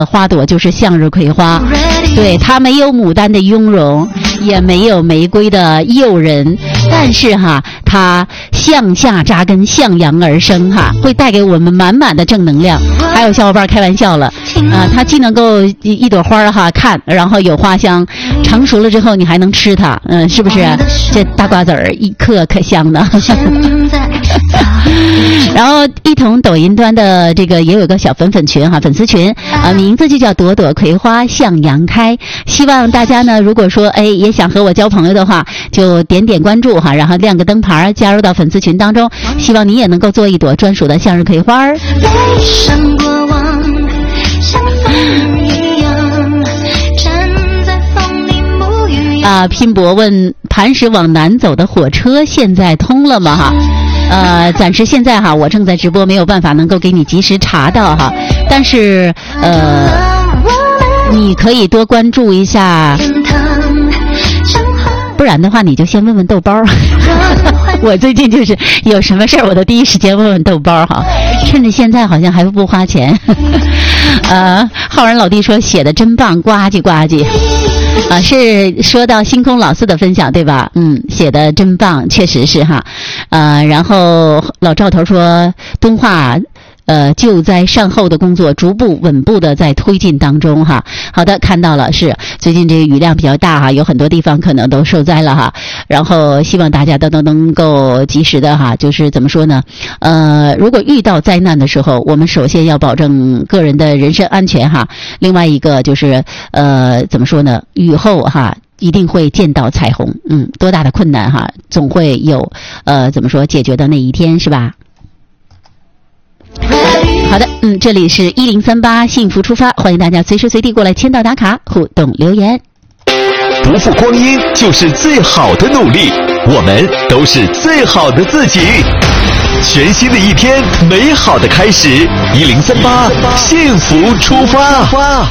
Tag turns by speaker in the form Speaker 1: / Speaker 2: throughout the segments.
Speaker 1: 花朵就是向日葵花，对，它没有牡丹的雍容，也没有玫瑰的诱人，但是哈，它向下扎根，向阳而生哈，会带给我们满满的正能量。还有小伙伴开玩笑了，它既能够一朵花哈看，然后有花香，成熟了之后你还能吃它，是不是？这大瓜子儿一嗑可香的。然后一同抖音端的这个也有个小粉群哈，粉丝群名字就叫朵朵葵花向阳开。希望大家呢，如果说也想和我交朋友的话，就点关注哈，然后亮个灯牌加入到粉丝群当中。希望你也能够做一朵专属的向日葵花。拼搏问磐石往南走的火车现在通了吗哈？暂时现在哈，我正在直播，没有办法能够给你及时查到哈。但是你可以多关注一下，不然的话你就先问问豆包。我最近就是有什么事儿，我都第一时间问问豆包哈，趁着现在好像还不花钱。浩然老弟说写的真棒，呱唧呱唧。是说到星空老四的分享对吧？写的真棒，确实是哈。然后老赵头说敦化救灾善后的工作逐步稳步的在推进当中哈。好的，看到了，是最近这个雨量比较大哈，有很多地方可能都受灾了哈。然后希望大家都能够及时的哈，就是怎么说呢？如果遇到灾难的时候，我们首先要保证个人的人身安全哈。另外一个就是怎么说呢？雨后哈。一定会见到彩虹，多大的困难哈，总会有怎么说解决的那一天，是吧？好的，这里是1038幸福出发，欢迎大家随时随地过来签到打卡，互动留言。
Speaker 2: 不负光阴就是最好的努力，我们都是最好的自己。全新的一天，美好的开始，1038幸福出发。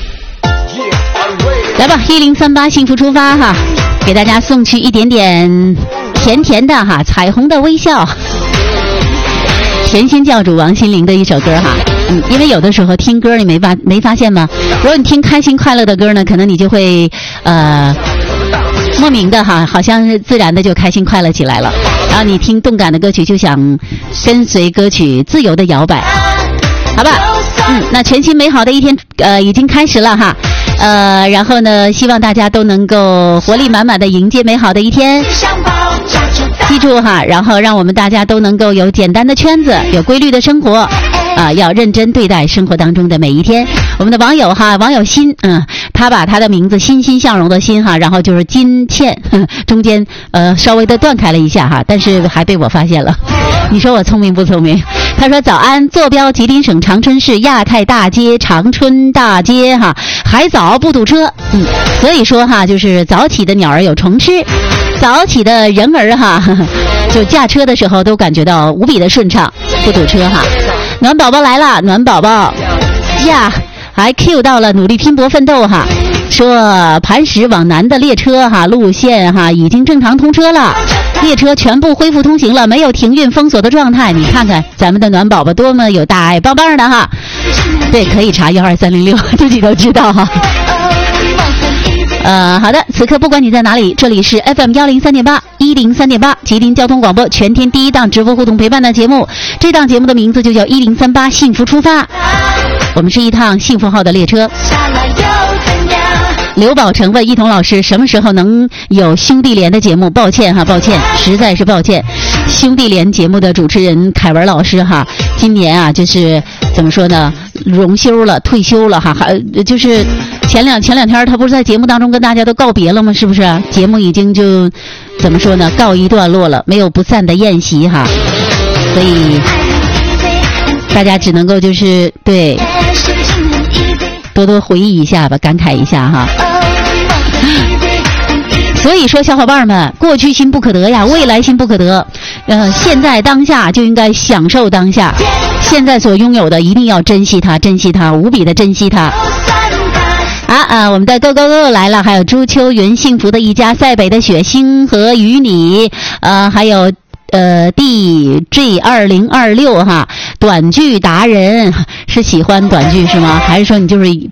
Speaker 1: 来吧，1038幸福出发哈，给大家送去一点点甜甜的哈，彩虹的微笑。甜心教主王心凌的一首歌哈，因为有的时候听歌你没发现吗？如果你听开心快乐的歌呢，可能你就会莫名的哈，好像是自然的就开心快乐起来了。然后你听动感的歌曲，就想跟随歌曲自由的摇摆，好吧？那全新美好的一天已经开始了哈。然后呢，希望大家都能够活力满满的迎接美好的一天。记住哈，然后让我们大家都能够有简单的圈子，有规律的生活，要认真对待生活当中的每一天。我们的网友哈，网友欣，他把他的名字欣欣向荣的欣哈，然后就是金倩，中间稍微的断开了一下哈，但是还被我发现了。你说我聪明不聪明？他说早安，坐标吉林省长春市亚太大街长春大街哈，还早不堵车，所以说哈，就是早起的鸟儿有虫吃，早起的人儿哈，就驾车的时候都感觉到无比的顺畅，不堵车哈。暖宝宝来了，暖宝宝呀，还 Q 到了努力拼搏奋斗哈，说磐石往南的列车哈路线哈已经正常通车了，列车全部恢复通行了，没有停运封锁的状态。你看看咱们的暖宝宝多么有大爱，棒棒的哈。对，可以查12306，自己都知道哈。好的，此刻不管你在哪里，这里是 FM103.8 吉林交通广播全天第一档直播互动陪伴的节目。这档节目的名字就叫1038幸福出发，我们是一趟幸福号的列车。刘宝成问一彤老师什么时候能有兄弟连的节目？抱歉哈，抱歉，实在是抱歉。兄弟连节目的主持人凯文老师哈，今年啊就是怎么说呢，荣休了，退休了哈，就是前两天他不是在节目当中跟大家都告别了吗？是不是？节目已经就怎么说呢，告一段落了，没有不散的宴席哈，所以大家只能够就是对多多回忆一下吧，感慨一下哈。所以说小伙伴们，过去心不可得呀，未来心不可得，现在当下就应该享受当下，现在所拥有的一定要珍惜它，珍惜它，无比的珍惜它。我们的 Go Go Go 来了，还有朱秋云幸福的一家，塞北的雪星和与你，还有 DJ2026 哈，短剧达人是喜欢短剧是吗？还是说你就是